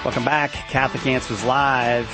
Welcome back. Catholic Answers Live.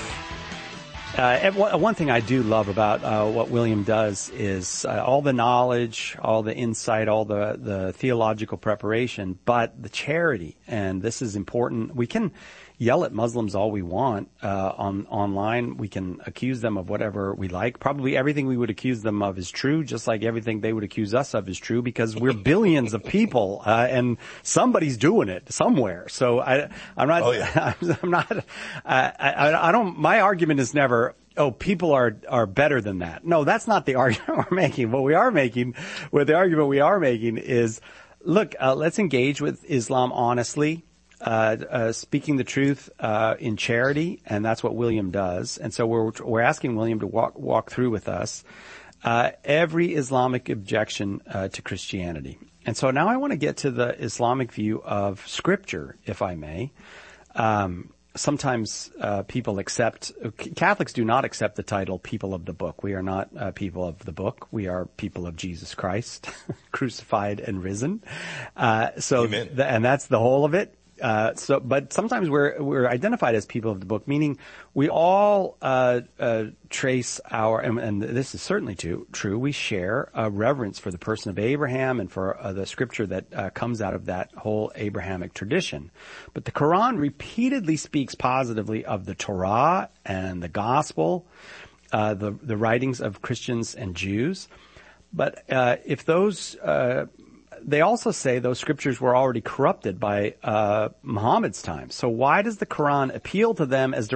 One thing I do love about what William does is all the knowledge, all the insight, all the theological preparation, but the charity. And this is important. We can yell at Muslims all we want online. We can accuse them of whatever we like. Probably everything we would accuse them of is true, just like everything they would accuse us of is true, because we're billions of people, and somebody's doing it somewhere. So I'm not. Oh, yeah. I'm not. I don't. My argument is never, oh, people are better than that. No, that's not the argument we're making. What the argument we are making is, look, let's engage with Islam honestly. Speaking the truth in charity, and that's what William does. And so we're asking William to walk through with us every Islamic objection to Christianity. And so now I want to get to the Islamic view of Scripture, if I may. Sometimes Catholics do not accept the title people of the book. We are not people of the book. We are people of Jesus Christ, crucified and risen. And that's the whole of it. But sometimes we're identified as people of the book, meaning we all trace and this is certainly true. We share a reverence for the person of Abraham and for the Scripture that comes out of that whole Abrahamic tradition. But the Quran repeatedly speaks positively of the Torah and the Gospel, the writings of Christians and Jews. But if those they also say those scriptures were already corrupted by Muhammad's time. So why does the Quran appeal to them as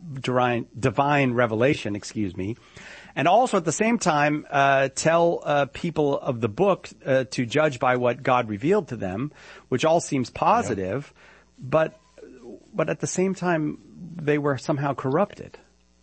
divine revelation, and also at the same time tell people of the book to judge by what God revealed to them, which all seems positive, but at the same time they were somehow corrupted?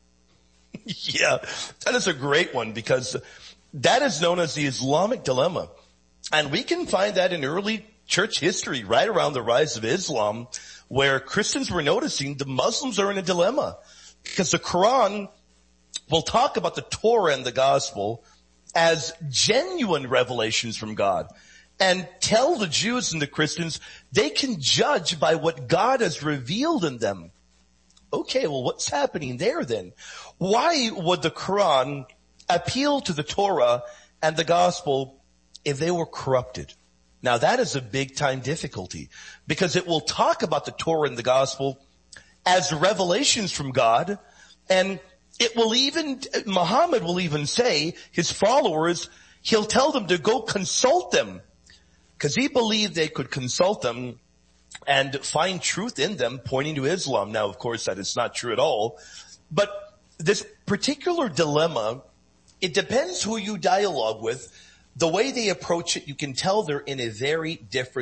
Yeah, that is a great one, because that is known as the Islamic dilemma. And we can find that in early church history, right around the rise of Islam, where Christians were noticing the Muslims are in a dilemma. Because the Quran will talk about the Torah and the Gospel as genuine revelations from God, and tell the Jews and the Christians they can judge by what God has revealed in them. Okay, well, what's happening there then? Why would the Quran appeal to the Torah and the Gospel if they were corrupted? Now that is a big time difficulty, because it will talk about the Torah and the Gospel as revelations from God, and Muhammad will even say, his followers, he'll tell them to go consult them, because he believed they could consult them and find truth in them, pointing to Islam. Now, of course, that is not true at all, but this particular dilemma, it depends who you dialogue with. The way they approach it, you can tell they're in a very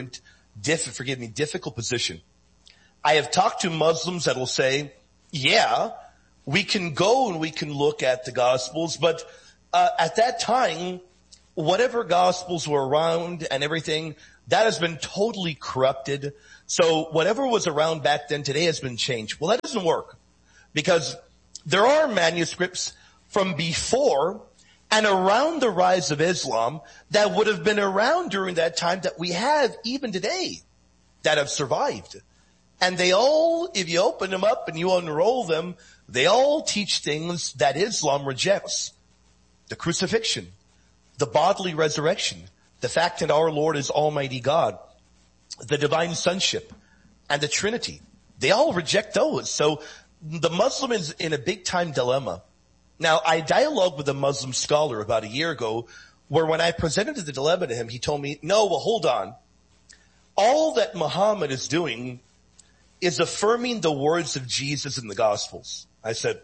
difficult position. I have talked to Muslims that will say, yeah, we can go and we can look at the Gospels, but at that time, whatever Gospels were around and everything, that has been totally corrupted. So whatever was around back then today has been changed. Well, that doesn't work, because there are manuscripts from before and around the rise of Islam that would have been around during that time that we have even today that have survived. And they all, if you open them up and you unroll them, they all teach things that Islam rejects. The crucifixion, the bodily resurrection, the fact that our Lord is Almighty God, the divine sonship, and the Trinity. They all reject those. So the Muslim is in a big time dilemma. Now, I dialogued with a Muslim scholar about a year ago, where when I presented the dilemma to him, he told me, no, well, hold on. All that Muhammad is doing is affirming the words of Jesus in the Gospels. I said,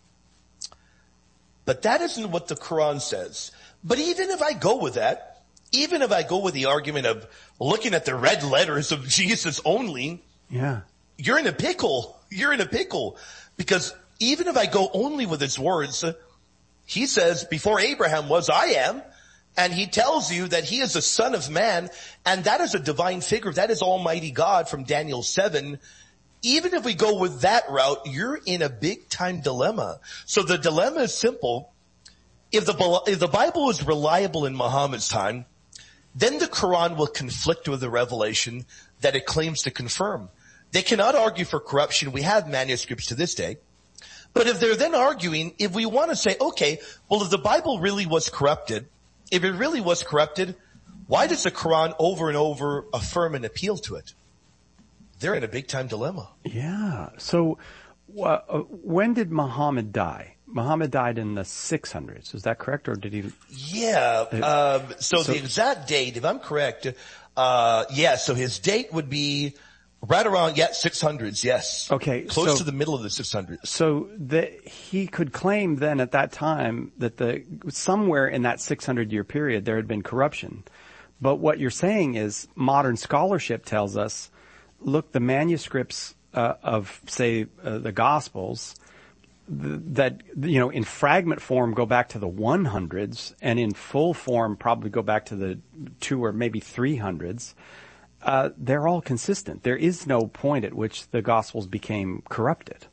but that isn't what the Quran says. But even if I go with that, even if I go with the argument of looking at the red letters of Jesus only, yeah, you're in a pickle. You're in a pickle, because even if I go only with his words, he says, before Abraham was, I am. And he tells you that he is a son of man, and that is a divine figure. That is Almighty God from Daniel 7. Even if we go with that route, you're in a big time dilemma. So the dilemma is simple. If the Bible is reliable in Muhammad's time, then the Quran will conflict with the revelation that it claims to confirm. They cannot argue for corruption. We have manuscripts to this day. But if they're then arguing, if we want to say, okay, well, if the Bible really was corrupted, if it really was corrupted, why does the Quran over and over affirm and appeal to it? They're in a big time dilemma. Yeah. So when did Muhammad die? Muhammad died in the 600s. Is that correct? Or did he? Yeah. So the exact date, if I'm correct, so his date would be right around, 600s, yes. Okay. Close to the middle of the 600s. So he could claim then at that time that somewhere in that 600-year period there had been corruption. But what you're saying is modern scholarship tells us, look, the manuscripts of, say, the Gospels, that, in fragment form go back to the 100s, and in full form probably go back to the 2 or maybe 300s. They're all consistent. There is no point at which the Gospels became corrupted.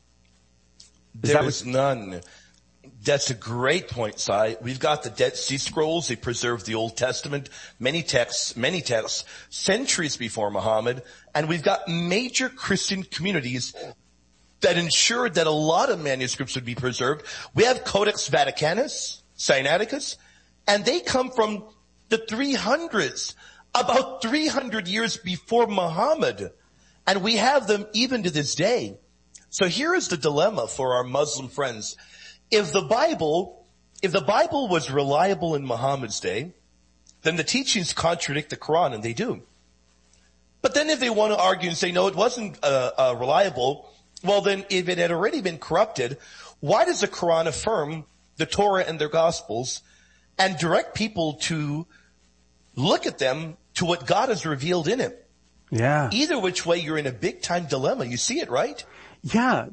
There is none. That's a great point, Si. We've got the Dead Sea Scrolls. They preserved the Old Testament, many texts, centuries before Muhammad. And we've got major Christian communities that ensured that a lot of manuscripts would be preserved. We have Codex Vaticanus, Sinaiticus, and they come from the 300s, about 300 years before Muhammad. And we have them even to this day. So here is the dilemma for our Muslim friends. If the Bible was reliable in Muhammad's day, then the teachings contradict the Quran, and they do. But then if they want to argue and say, no, it wasn't reliable, well then if it had already been corrupted, why does the Quran affirm the Torah and their Gospels and direct people to look at them to what God has revealed in it? Yeah. Either which way, you're in a big time dilemma. You see it, right? Yeah.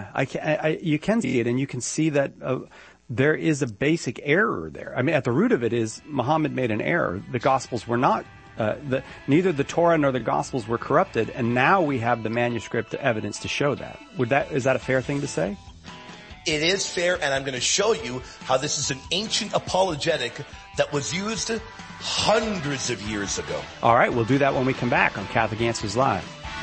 You can see it, and you can see that there is a basic error there. I mean, at the root of it is Muhammad made an error. The Gospels were not, neither the Torah nor the Gospels were corrupted, and now we have the manuscript evidence to show that. Is that a fair thing to say? It is fair, and I'm going to show you how this is an ancient apologetic that was used hundreds of years ago. All right, we'll do that when we come back on Catholic Answers Live.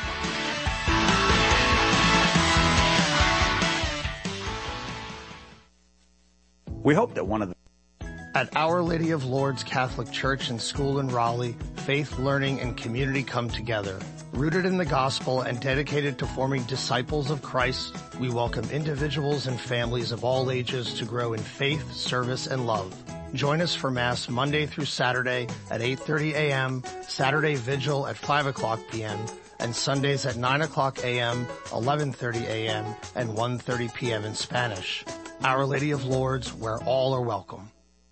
We hope that one of the... At Our Lady of Lourdes Catholic Church and School in Raleigh, faith, learning, and community come together. Rooted in the gospel and dedicated to forming disciples of Christ, we welcome individuals and families of all ages to grow in faith, service, and love. Join us for Mass Monday through Saturday at 8:30 a.m., Saturday Vigil at 5 o'clock p.m., and Sundays at 9 o'clock a.m., 11:30 a.m., and 1:30 p.m. in Spanish. Our Lady of Lourdes, where all are welcome.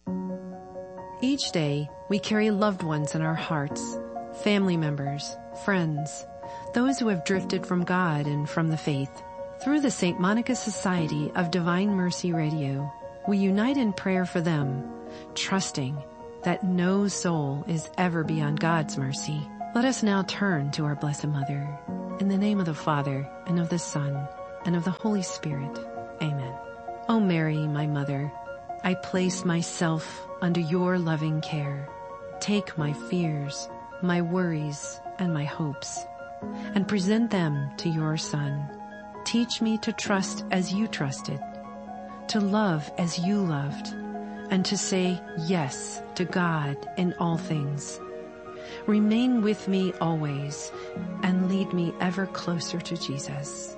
Each day, we carry loved ones in our hearts, family members, friends, those who have drifted from God and from the faith. Through the St. Monica Society of Divine Mercy Radio, we unite in prayer for them, trusting that no soul is ever beyond God's mercy. Let us now turn to our Blessed Mother. In the name of the Father, and of the Son, and of the Holy Spirit. Amen. O Mary, my Mother, I place myself under your loving care. Take my fears, my worries, and my hopes, and present them to your Son. Teach me to trust as you trusted, to love as you loved, and to say yes to God in all things. Remain with me always, and lead me ever closer to Jesus.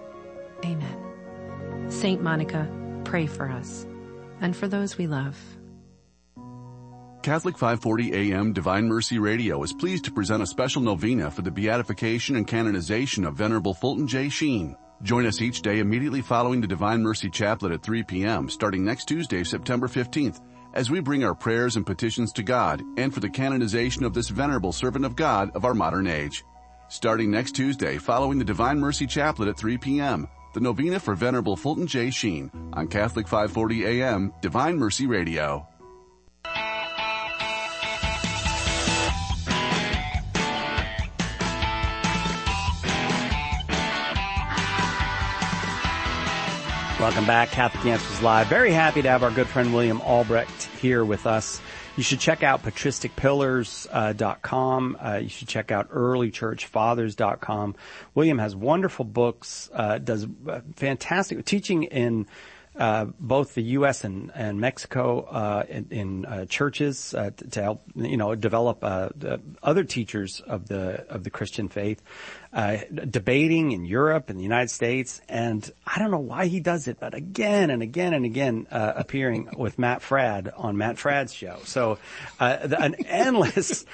Amen. Saint Monica, pray for us, and for those we love. Catholic 540 AM Divine Mercy Radio is pleased to present a special novena for the beatification and canonization of Venerable Fulton J. Sheen. Join us each day immediately following the Divine Mercy Chaplet at 3 p.m. starting next Tuesday, September 15th, as we bring our prayers and petitions to God and for the canonization of this venerable servant of God of our modern age. Starting next Tuesday, following the Divine Mercy Chaplet at 3 p.m., the novena for Venerable Fulton J. Sheen on Catholic 540 AM Divine Mercy Radio. Welcome back, Catholic Answers Live. Very happy to have our good friend William Albrecht here with us. You should check out patristicpillars.com. You should check out earlychurchfathers.com. William has wonderful books, does fantastic teaching in both the U.S. and Mexico in churches to help develop other teachers of the Christian faith, debating in Europe and the United States, and I don't know why he does it, but again and again and again appearing with Matt Fradd on Matt Fradd's show. So an endless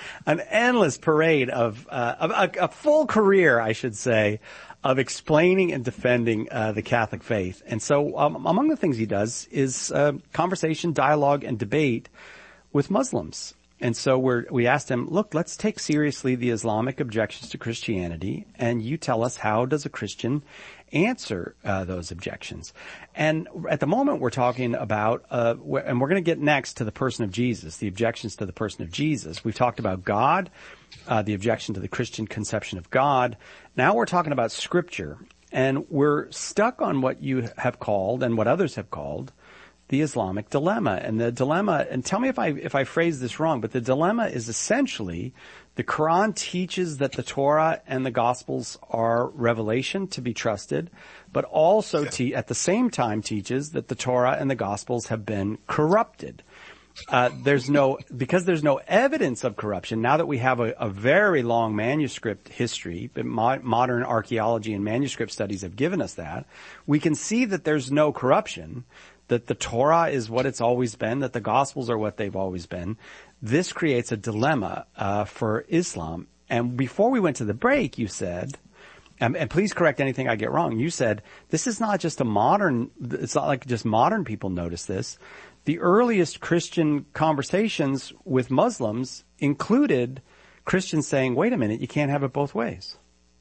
parade of a full career, I should say, of explaining and defending the Catholic faith. And so among the things he does is conversation, dialogue, and debate with Muslims. And so we asked him, look, let's take seriously the Islamic objections to Christianity, and you tell us, how does a Christian answer those objections? And at the moment we're talking about, and we're going to get next to the person of Jesus, the objections to the person of Jesus. We've talked about God, the objection to the Christian conception of God. Now we're talking about Scripture, and we're stuck on what you have called and what others have called the Islamic dilemma. And the dilemma, and tell me if I phrase this wrong, but the dilemma is essentially the Quran teaches that the Torah and the Gospels are revelation to be trusted, but also at the same time teaches that the Torah and the Gospels have been corrupted. There's no evidence of corruption. Now that we have a very long manuscript history, but modern archaeology and manuscript studies have given us that, we can see that there's no corruption, that the Torah is what it's always been, that the Gospels are what they've always been. This creates a dilemma for Islam. And before we went to the break, you said, and please correct anything I get wrong, you said this is not just it's not like just modern people notice this. The earliest Christian conversations with Muslims included Christians saying, wait a minute, you can't have it both ways.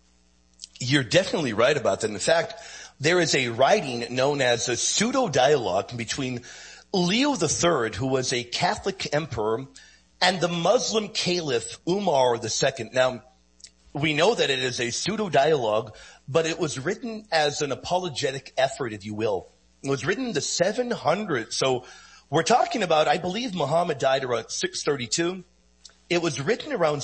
You're definitely right about that. In fact, there is a writing known as a pseudo-dialogue between Leo III, who was a Catholic emperor, and the Muslim caliph Umar II. Now, we know that it is a pseudo-dialogue, but it was written as an apologetic effort, if you will. It was written in the 700s. So we're talking about, I believe Muhammad died around 632. It was written around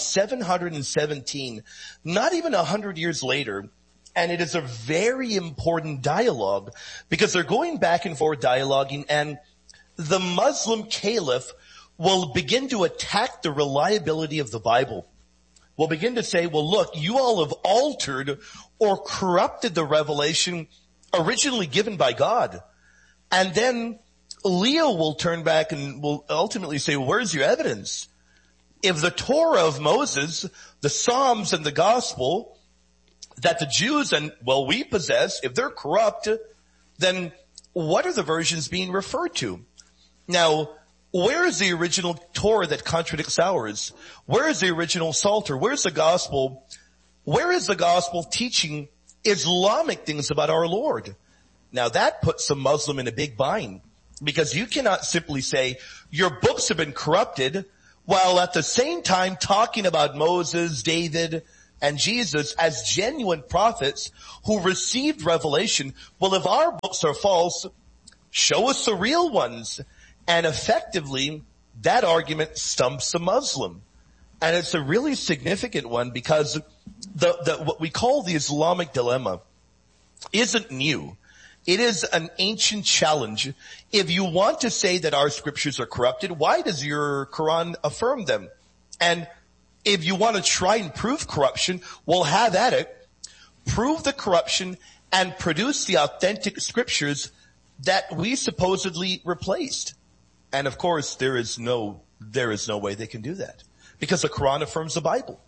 717, not even 100 years later. And it is a very important dialogue because they're going back and forth dialoguing, and the Muslim caliph will begin to attack the reliability of the Bible. Will begin to say, well, look, you all have altered or corrupted the revelation originally given by God. And then Leo will turn back and will ultimately say, well, where's your evidence? If the Torah of Moses, the Psalms, and the Gospel that the Jews we possess, if they're corrupt, then what are the versions being referred to? Now, where is the original Torah that contradicts ours? Where is the original Psalter? Where's the Gospel? Where is the Gospel teaching Islamic things about our Lord? Now that puts a Muslim in a big bind, because you cannot simply say your books have been corrupted while at the same time talking about Moses, David, and Jesus as genuine prophets who received revelation. Well, if our books are false, show us the real ones. And effectively, that argument stumps a Muslim. And it's a really significant one, because what we call the Islamic dilemma isn't new. It is an ancient challenge. If you want to say that our scriptures are corrupted, why does your Quran affirm them? And if you want to try and prove corruption, well, have at it. Prove the corruption and produce the authentic scriptures that we supposedly replaced. And of course, there is no way they can do that, because the Quran affirms the Bible.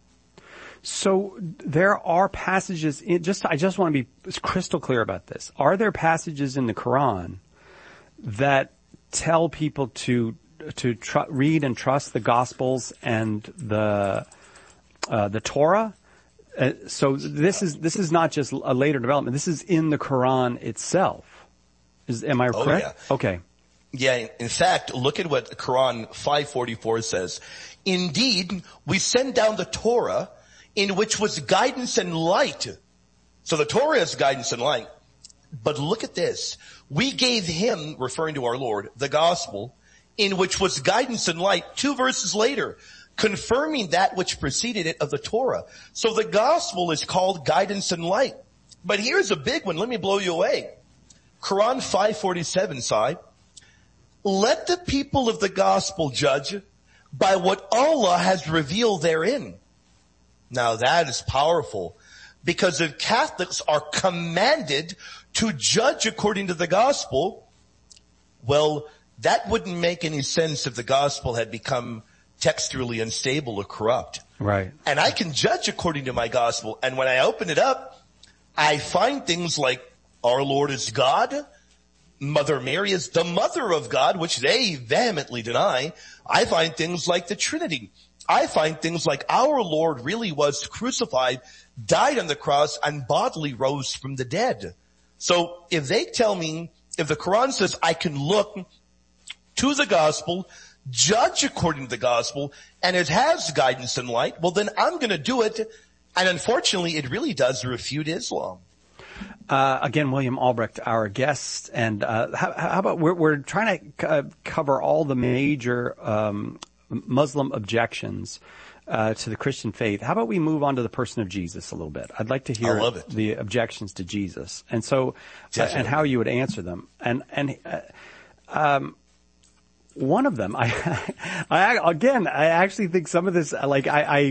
So there are passages I just want to be crystal clear about this. Are there passages in the Quran that tell people to read and trust the Gospels and the Torah? So this is not just a later development. This is in the Quran itself. Am I correct? Yeah. Okay. Yeah, in fact, look at what Quran 5:44 says. Indeed, we send down the Torah, in which was guidance and light. So the Torah is guidance and light. But look at this. We gave him, referring to our Lord, the gospel, in which was guidance and light 2 verses later, confirming that which preceded it of the Torah. So the gospel is called guidance and light. But here's a big one. Let me blow you away. Quran 5:47, Sai. Let the people of the gospel judge by what Allah has revealed therein. Now that is powerful, because if Catholics are commanded to judge according to the gospel, well, that wouldn't make any sense if the gospel had become textually unstable or corrupt. Right. And I can judge according to my gospel, and when I open it up, I find things like our Lord is God, Mother Mary is the mother of God, which they vehemently deny. I find things like the Trinity. I find things like our Lord really was crucified, died on the cross, and bodily rose from the dead. So if they tell me, if the Quran says I can look to the gospel, judge according to the gospel, and it has guidance and light, well then I'm going to do it. And unfortunately, it really does refute Islam. Again, William Albrecht, our guest, and how about we're trying to cover all the major Muslim objections to the Christian faith. How about we move on to the person of Jesus a little bit? I'd like to hear the objections to Jesus, and so and how you would answer them. And one of them, I actually think some of this, like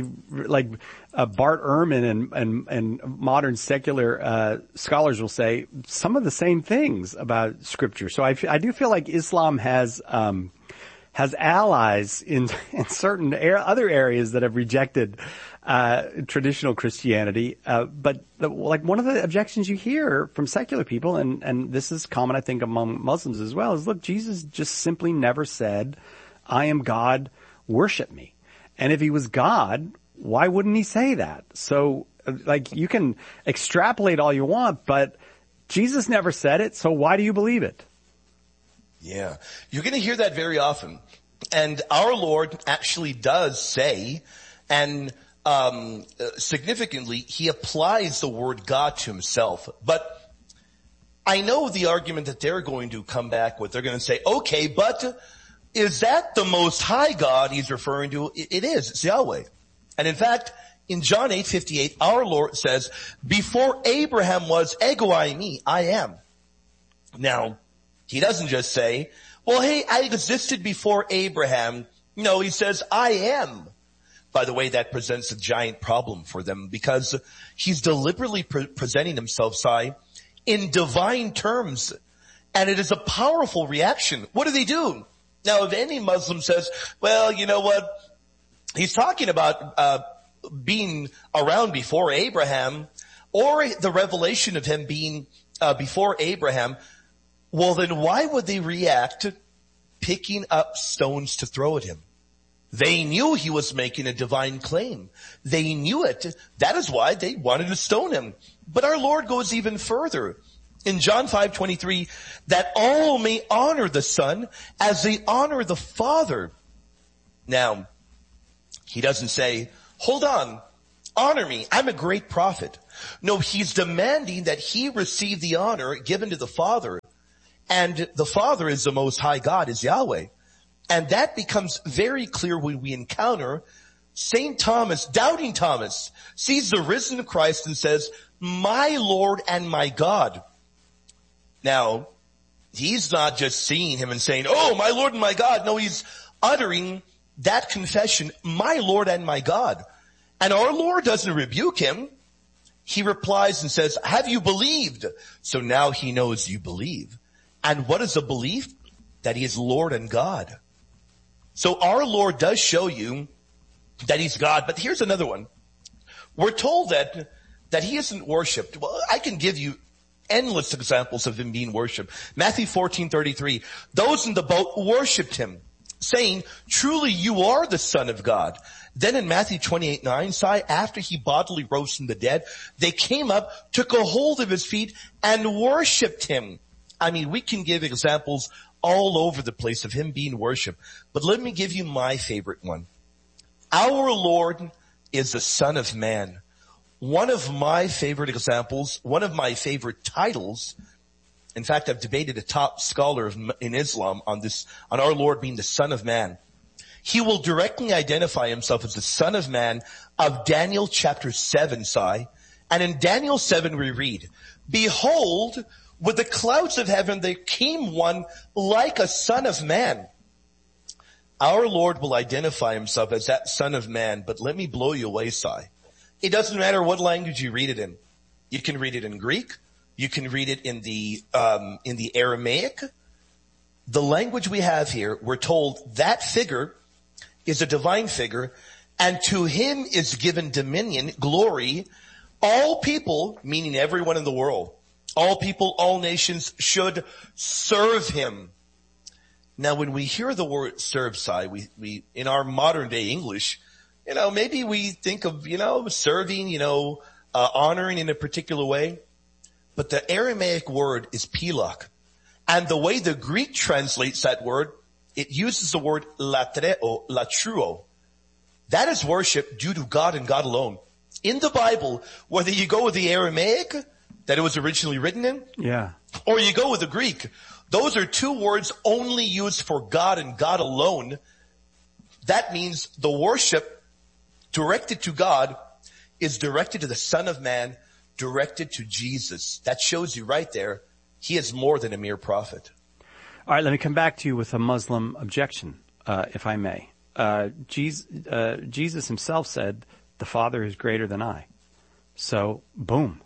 Bart Ehrman and modern secular scholars will say some of the same things about Scripture. So I do feel like Islam has allies in certain other areas that have rejected traditional Christianity. But one of the objections you hear from secular people, and this is common, I think, among Muslims as well, is, look, Jesus just simply never said, I am God, worship me. And if he was God, why wouldn't he say that? So, you can extrapolate all you want, but Jesus never said it, so why do you believe it? Yeah. You're going to hear that very often. And our Lord actually does say, and significantly, he applies the word God to himself. But I know the argument that they're going to come back with. They're going to say, okay, but is that the Most High God he's referring to? It is. It's Yahweh. And in fact, in John 8:58, our Lord says, before Abraham was, ego eimi, I am. Now, he doesn't just say, well, hey, I existed before Abraham. No, he says, I am. By the way, that presents a giant problem for them, because he's deliberately presenting himself, Sai, in divine terms. And it is a powerful reaction. What do they do? Now, if any Muslim says, well, you know what? He's talking about being around before Abraham, or the revelation of him being before Abraham. Well, then why would they react to picking up stones to throw at him? They knew he was making a divine claim. They knew it. That is why they wanted to stone him. But our Lord goes even further. In John 5:23, that all may honor the Son as they honor the Father. Now, he doesn't say, hold on, honor me, I'm a great prophet. No, he's demanding that he receive the honor given to the Father. And the Father is the Most High God, is Yahweh. And that becomes very clear when we encounter St. Thomas, doubting Thomas, sees the risen Christ and says, my Lord and my God. Now, he's not just seeing him and saying, oh, my Lord and my God. No, he's uttering that confession, my Lord and my God. And our Lord doesn't rebuke him. He replies and says, have you believed? So now he knows you believe. And what is a belief? That he is Lord and God. So our Lord does show you that he's God. But here's another one. We're told that he isn't worshipped. Well, I can give you endless examples of him being worshipped. Matthew 14:33. Those in the boat worshipped him, saying, truly you are the Son of God. Then in Matthew 28:9, after he bodily rose from the dead, they came up, took a hold of his feet, and worshipped him. I mean, we can give examples all over the place of him being worshipped. But let me give you my favorite one. Our Lord is the Son of Man. One of my favorite examples, one of my favorite titles In fact, I've debated a top scholar in Islam on our Lord being the Son of Man. He will directly identify himself as the Son of Man of Daniel chapter 7, Sai. And in Daniel 7 we read, "Behold, with the clouds of heaven there came one like a Son of Man." Our Lord will identify himself as that Son of Man, but let me blow you away, Sai. It doesn't matter what language you read it in. You can read it in Greek. You can read it in the Aramaic. The language we have here, we're told that figure is a divine figure, and to him is given dominion, glory. All people, meaning everyone in the world, all people, all nations should serve him. Now when we hear the word serve, Sai, we in our modern day English, maybe we think of, serving, honoring in a particular way. But the Aramaic word is pilak. And the way the Greek translates that word, it uses the word latreo, latruo. That is worship due to God and God alone. In the Bible, whether you go with the Aramaic that it was originally written in, or you go with the Greek, those are two words only used for God and God alone. That means the worship directed to God is directed to the Son of Man, directed to Jesus. That shows you right there, he is more than a mere prophet. All right, let me come back to you with a Muslim objection, if I may. Jesus himself said, "The Father is greater than I." So, boom.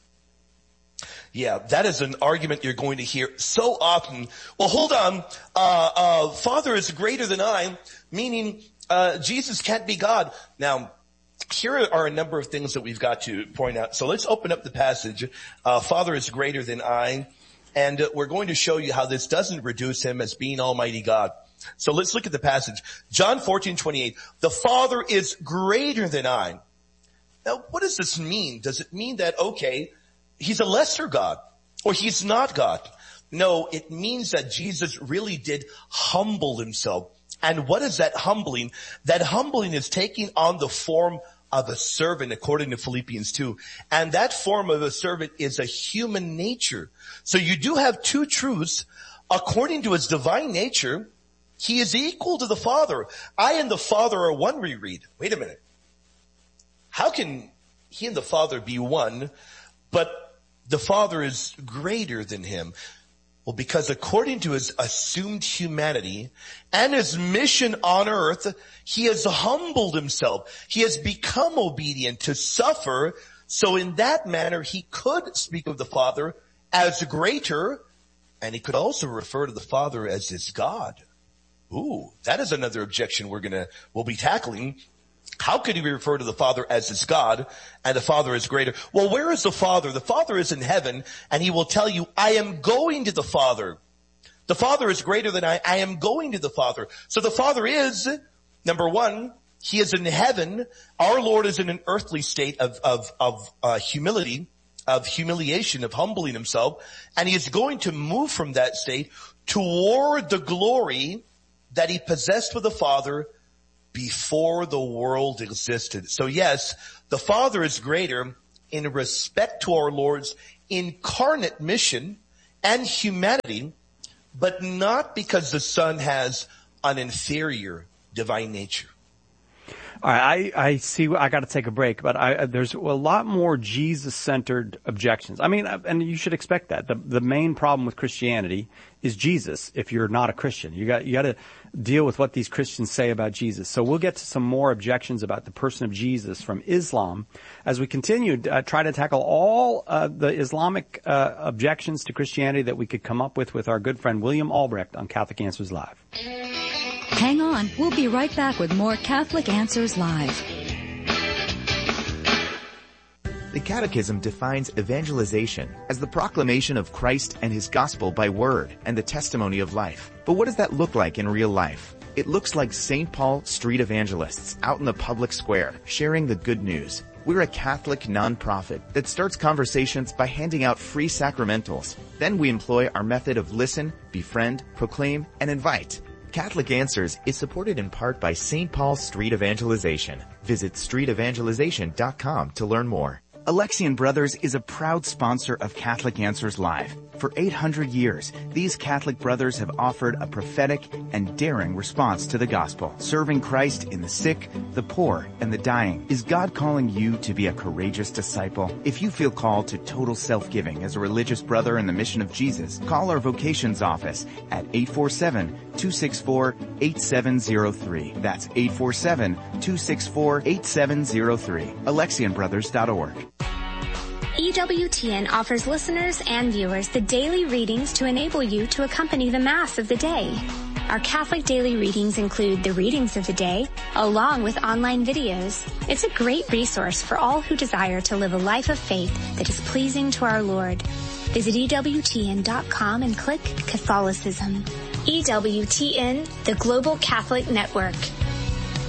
Yeah, that is an argument you're going to hear so often. Well, hold on. Father is greater than I, meaning Jesus can't be God. Now, here are a number of things that we've got to point out. So let's open up the passage. Father is greater than I. And we're going to show you how this doesn't reduce him as being Almighty God. So let's look at the passage. John 14:28. The Father is greater than I. Now, what does this mean? Does it mean that, okay, he's a lesser God or he's not God? No, it means that Jesus really did humble himself. And what is that humbling? That humbling is taking on the form of a servant, according to Philippians 2. And that form of a servant is a human nature. So you do have two truths. According to his divine nature, he is equal to the Father. I and the Father are one, we read. Wait a minute. How can he and the Father be one, but the Father is greater than him? Well, because according to his assumed humanity and his mission on earth, he has humbled himself. He has become obedient to suffer. So in that manner, he could speak of the Father as greater, and he could also refer to the Father as his God. Ooh, that is another objection we'll be tackling. How could he refer to the Father as his God and the Father is greater? Well, where is the Father? The Father is in heaven, and he will tell you, I am going to the Father. The Father is greater than I am going to the Father. So the Father is, number one, he is in heaven. Our Lord is in an earthly state of humility, of humiliation, of humbling himself, and he is going to move from that state toward the glory that he possessed with the Father before the world existed. So yes, the Father is greater in respect to our Lord's incarnate mission and humanity, but not because the Son has an inferior divine nature. All right, I see. I got to take a break, but there's a lot more Jesus-centered objections. I mean, and you should expect that. The main problem with Christianity is Jesus. If you're not a Christian, you got to deal with what these Christians say about Jesus. So we'll get to some more objections about the person of Jesus from Islam as we continue to try to tackle all the Islamic objections to Christianity that we could come up with our good friend William Albrecht on Catholic Answers Live. Hang on. We'll be right back with more Catholic Answers Live. The Catechism defines evangelization as the proclamation of Christ and his gospel by word and the testimony of life. But what does that look like in real life? It looks like St. Paul street evangelists out in the public square sharing the good news. We're a Catholic nonprofit that starts conversations by handing out free sacramentals. Then we employ our method of listen, befriend, proclaim, and invite. Catholic Answers is supported in part by St. Paul Street Evangelization. Visit streetevangelization.com to learn more. Alexian Brothers is a proud sponsor of Catholic Answers Live. For 800 years, these Catholic brothers have offered a prophetic and daring response to the gospel, serving Christ in the sick, the poor, and the dying. Is God calling you to be a courageous disciple? If you feel called to total self-giving as a religious brother in the mission of Jesus, call our vocations office at 847-264-8703. That's 847-264-8703. AlexianBrothers.org. EWTN offers listeners and viewers the daily readings to enable you to accompany the Mass of the day. Our Catholic daily readings include the readings of the day, along with online videos. It's a great resource for all who desire to live a life of faith that is pleasing to our Lord. Visit EWTN.com and click Catholicism. EWTN, the Global Catholic Network.